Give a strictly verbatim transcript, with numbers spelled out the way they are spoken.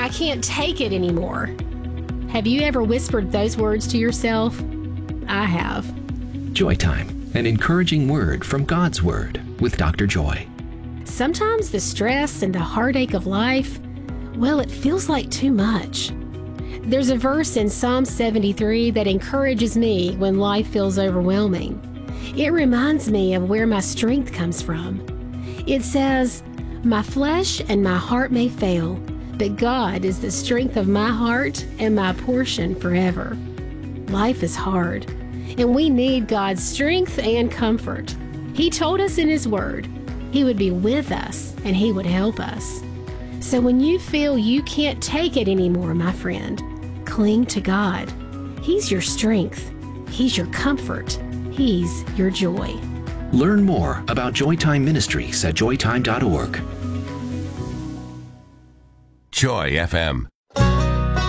I can't take it anymore. Have you ever whispered those words to yourself? I have. Joy Time, an encouraging word from God's Word with Doctor Joy. Sometimes the stress and the heartache of life, well, it feels like too much. There's a verse in Psalm seventy-three that encourages me when life feels overwhelming. It reminds me of where my strength comes from. It says, "My flesh and my heart may fail, but God is the strength of my heart and my portion forever." Life is hard, and we need God's strength and comfort. He told us in His Word He would be with us and He would help us. So when you feel you can't take it anymore, my friend, cling to God. He's your strength. He's your comfort. He's your joy. Learn more about Joytime Ministries at joy time dot org. Joy F M.